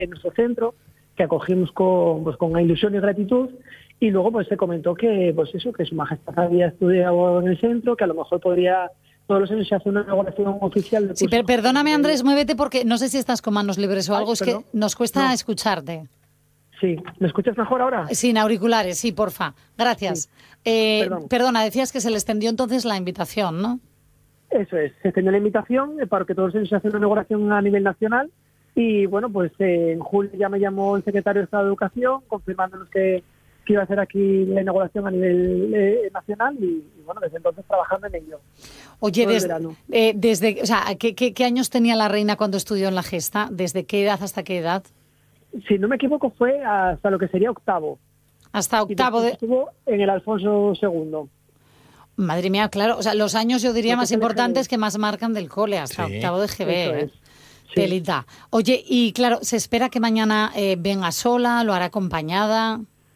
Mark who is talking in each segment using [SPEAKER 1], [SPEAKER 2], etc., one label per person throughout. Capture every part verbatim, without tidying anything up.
[SPEAKER 1] en nuestro centro, que acogimos con, pues, con ilusión y gratitud, y luego pues se comentó que pues eso, que su majestad había estudiado en el centro, que a lo mejor podría, todos los años se hace una inauguración oficial. De
[SPEAKER 2] sí, pero perdóname, Andrés, muévete porque no sé si estás con manos libres o
[SPEAKER 1] Ay,
[SPEAKER 2] algo, es
[SPEAKER 1] perdón.
[SPEAKER 2] que nos cuesta
[SPEAKER 1] No.
[SPEAKER 2] escucharte.
[SPEAKER 1] Sí, ¿me escuchas mejor ahora?
[SPEAKER 2] Sin auriculares, sí, porfa. Gracias.
[SPEAKER 1] Sí.
[SPEAKER 2] Eh,
[SPEAKER 1] Perdón.
[SPEAKER 2] Perdona, decías que se le extendió entonces la invitación, ¿no?
[SPEAKER 1] Eso es, se extendió la invitación para que todos los años se hace una inauguración a nivel nacional y bueno, pues eh, en julio ya me llamó el secretario de Estado de Educación confirmándonos que, que iba a hacer aquí la inauguración a nivel eh, nacional y, y bueno, desde entonces trabajando en ello.
[SPEAKER 2] Oye,
[SPEAKER 1] Todo el
[SPEAKER 2] desde,
[SPEAKER 1] verano.
[SPEAKER 2] eh, desde, o sea, ¿qué, qué, ¿qué años tenía la reina cuando estudió en la Gesta? ¿Desde qué edad hasta qué edad?
[SPEAKER 1] Si no me equivoco fue hasta lo que sería octavo.
[SPEAKER 2] Hasta octavo
[SPEAKER 1] y
[SPEAKER 2] de...
[SPEAKER 1] estuvo en el Alfonso segundo.
[SPEAKER 2] Madre mía, claro, o sea, los años yo diría
[SPEAKER 1] Lo que
[SPEAKER 2] más
[SPEAKER 1] es el
[SPEAKER 2] importantes
[SPEAKER 1] G B.
[SPEAKER 2] que más marcan del cole, hasta
[SPEAKER 3] Sí.
[SPEAKER 2] octavo de G B.
[SPEAKER 1] Eso
[SPEAKER 2] ¿eh?
[SPEAKER 1] es. Sí.
[SPEAKER 2] Telita. Oye, y claro, ¿se espera que mañana eh, venga sola, lo hará acompañada?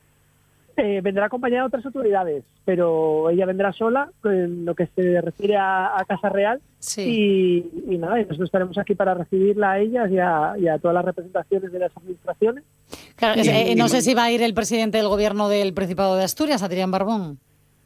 [SPEAKER 1] Eh, vendrá acompañada de otras autoridades, pero ella vendrá sola en lo que se refiere a, a Casa Real.
[SPEAKER 2] Sí.
[SPEAKER 1] Y, y nada, y nosotros estaremos aquí para recibirla a ellas y a, y a todas las representaciones de las administraciones.
[SPEAKER 2] Claro,
[SPEAKER 1] Y-
[SPEAKER 2] eh, no
[SPEAKER 1] y-
[SPEAKER 2] sé si va a ir el presidente del gobierno del Principado de Asturias, Adrián Barbón.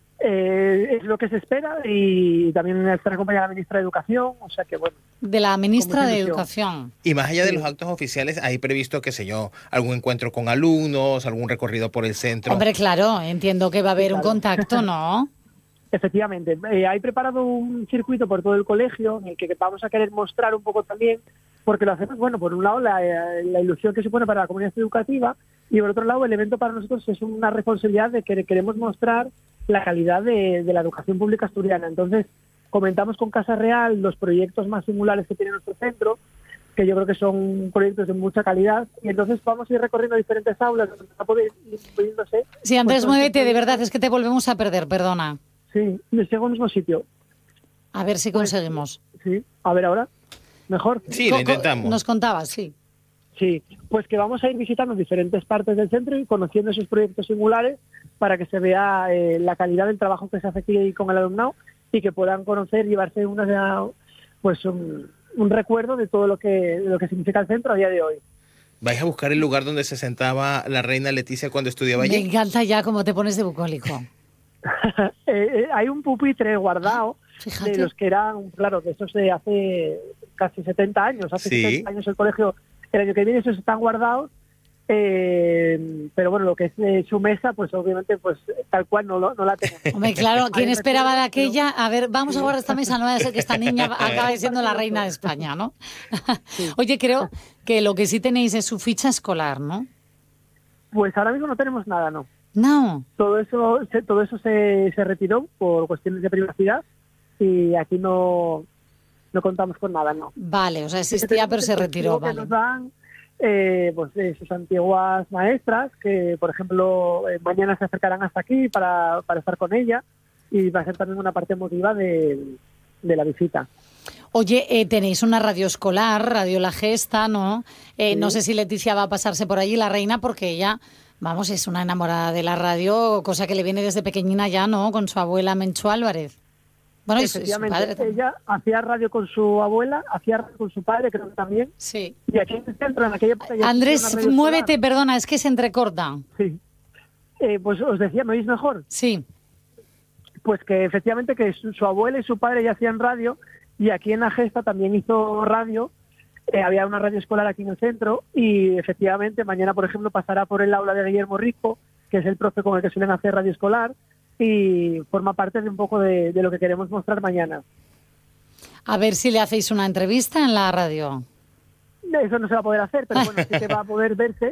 [SPEAKER 1] Eh, es lo que se espera y también estará acompañada la ministra de Educación, o sea que bueno.
[SPEAKER 2] De la ministra
[SPEAKER 1] Con mucha
[SPEAKER 2] de
[SPEAKER 1] ilusión.
[SPEAKER 2] Educación.
[SPEAKER 3] Y más allá de
[SPEAKER 1] Sí.
[SPEAKER 3] los actos oficiales, hay previsto, qué sé yo, algún encuentro con alumnos, algún recorrido por el centro.
[SPEAKER 2] Hombre, claro, entiendo que va a haber un
[SPEAKER 1] claro.
[SPEAKER 2] contacto, ¿no?
[SPEAKER 1] Efectivamente, eh, hay preparado un circuito por todo el colegio en el que vamos a querer mostrar un poco también, porque lo hacemos, bueno, por un lado la, la ilusión que supone para la comunidad educativa y por otro lado el evento para nosotros es una responsabilidad de que queremos mostrar la calidad de, de la educación pública asturiana. Entonces, comentamos con Casa Real los proyectos más singulares que tiene nuestro centro, que yo creo que son proyectos de mucha calidad, y entonces vamos a ir recorriendo diferentes aulas donde va a poder ir viéndose.
[SPEAKER 2] Sí, Andrés,
[SPEAKER 1] pues,
[SPEAKER 2] muévete, de
[SPEAKER 1] proyectos-
[SPEAKER 2] verdad, es que te volvemos a perder, perdona.
[SPEAKER 1] Sí, llego al mismo sitio.
[SPEAKER 2] A ver si
[SPEAKER 1] Pues,
[SPEAKER 2] conseguimos.
[SPEAKER 1] Sí, a ver ahora. ¿Mejor?
[SPEAKER 3] Sí,
[SPEAKER 2] Co-
[SPEAKER 3] lo
[SPEAKER 2] co-
[SPEAKER 3] intentamos.
[SPEAKER 2] Nos contabas, sí.
[SPEAKER 1] Sí, pues que vamos a ir visitando diferentes partes del centro y conociendo esos proyectos singulares para que se vea eh, la calidad del trabajo que se hace aquí con el alumnado y que puedan conocer, llevarse una, pues un, un recuerdo de todo lo que, de lo que significa el centro a día de hoy.
[SPEAKER 3] ¿Vais a buscar el lugar donde se sentaba la reina Leticia cuando estudiaba
[SPEAKER 2] Me
[SPEAKER 3] allí?
[SPEAKER 2] encanta ya cómo te pones de bucólico.
[SPEAKER 1] eh, eh, hay un pupitre guardado
[SPEAKER 2] Fíjate.
[SPEAKER 1] de los que eran, claro, de esos de hace casi setenta años, hace
[SPEAKER 3] Sí.
[SPEAKER 1] setenta años el colegio, el año que viene esos están guardados, eh, pero bueno, lo que es eh, su mesa, pues obviamente pues tal cual no, lo- no la tenemos.
[SPEAKER 2] Hombre, claro, ¿quién
[SPEAKER 1] Ahí
[SPEAKER 2] esperaba de
[SPEAKER 1] recuerdo,
[SPEAKER 2] aquella? A ver, vamos a guardar esta mesa, no vaya a ser que esta niña acabe siendo la reina de España, ¿no? Oye, creo que lo que sí tenéis es su ficha escolar, ¿no?
[SPEAKER 1] Pues ahora mismo no tenemos nada, no.
[SPEAKER 2] No.
[SPEAKER 1] Todo eso, se, todo eso se, se retiró por cuestiones de privacidad y aquí no, no contamos con nada, no.
[SPEAKER 2] Vale, o sea,
[SPEAKER 1] Sí que
[SPEAKER 2] existía,
[SPEAKER 1] tenemos
[SPEAKER 2] pero se
[SPEAKER 1] el
[SPEAKER 2] retiró,
[SPEAKER 1] testigo que
[SPEAKER 2] vale.
[SPEAKER 1] nos dan eh, pues, eh, sus antiguas maestras, que por ejemplo eh, mañana se acercarán hasta aquí para, para estar con ella y va a ser también una parte emotiva de, de la visita.
[SPEAKER 2] Oye, eh, tenéis una radio escolar, Radio La Gesta, ¿no? Eh,
[SPEAKER 1] Sí.
[SPEAKER 2] No sé si Leticia va a pasarse por allí, la reina, porque ella, vamos, es una enamorada de la radio, cosa que le viene desde pequeñina ya, ¿no? Con su abuela Menchu Álvarez. Bueno, y su, y su
[SPEAKER 1] Efectivamente,
[SPEAKER 2] padre también.
[SPEAKER 1] ella hacía radio con su abuela, hacía radio con su padre, creo que también.
[SPEAKER 2] Sí.
[SPEAKER 1] Y aquí en el centro, en aquella época, ya
[SPEAKER 2] Andrés,
[SPEAKER 1] existía una radio
[SPEAKER 2] muévete,
[SPEAKER 1] escolar.
[SPEAKER 2] perdona, es que se entrecorta.
[SPEAKER 1] Sí. Eh, pues os decía, ¿me oís mejor?
[SPEAKER 2] Sí.
[SPEAKER 1] Pues que efectivamente que su, su abuela y su padre ya hacían radio y aquí en la Gesta también hizo radio. Eh, había una radio escolar aquí en el centro y efectivamente mañana, por ejemplo, pasará por el aula de Guillermo Rico, que es el profe con el que suelen hacer radio escolar y forma parte de un poco de, de lo que queremos mostrar mañana.
[SPEAKER 2] A ver si le hacéis una entrevista en la radio.
[SPEAKER 1] Eso no se va a poder hacer, pero bueno, sí que va a poder verse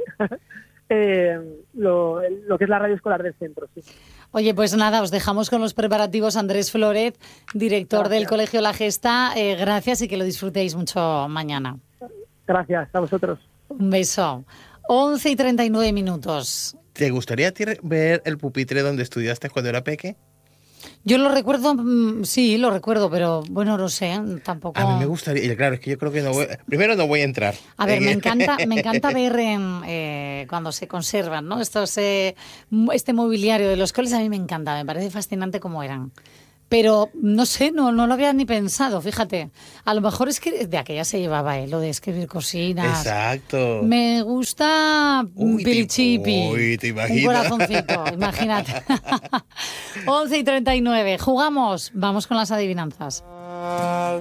[SPEAKER 1] eh, lo, lo que es la radio escolar del centro, sí.
[SPEAKER 2] Oye, pues nada, os dejamos con los preparativos. Andrés Floret, director
[SPEAKER 1] Gracias.
[SPEAKER 2] del Colegio La Gesta, eh, gracias y que lo disfrutéis mucho mañana.
[SPEAKER 1] Gracias a vosotros.
[SPEAKER 2] Un beso. once y treinta y nueve minutos.
[SPEAKER 3] ¿Te gustaría a ti ver el pupitre donde estudiaste cuando era peque?
[SPEAKER 2] Yo lo recuerdo, mm, sí, lo recuerdo, pero bueno, no sé, tampoco...
[SPEAKER 3] A mí me gustaría, y claro, es que yo creo que no voy, primero no voy a entrar.
[SPEAKER 2] A ver, me
[SPEAKER 3] En-
[SPEAKER 2] encanta, me encanta ver em, eh, cuando se conservan, ¿no? Estos, eh, m- este mobiliario de los coles a mí me encanta, me parece fascinante cómo eran. Pero no sé, no, no lo había ni pensado, fíjate. A lo mejor es que de aquella se llevaba, ¿eh? Lo de escribir cocinas.
[SPEAKER 3] Exacto.
[SPEAKER 2] Me gusta
[SPEAKER 3] Uy,
[SPEAKER 2] Pilichipi.
[SPEAKER 3] Uy, te
[SPEAKER 2] Un
[SPEAKER 3] imaginas.
[SPEAKER 2] corazoncito, imagínate. once y treinta y nueve. Jugamos. Vamos con las adivinanzas.